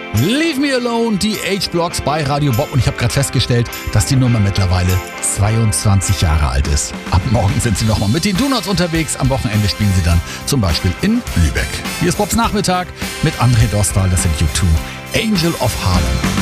Leave Me Alone, die H-Blocks bei Radio Bob. Und ich habe gerade festgestellt, dass die Nummer mittlerweile 22 Jahre alt ist. Ab morgen sind sie nochmal mit den Donuts unterwegs. Am Wochenende spielen sie dann zum Beispiel in Lübeck. Hier ist Bobs Nachmittag mit André Dostal, das sind U2, Angel of Harlem.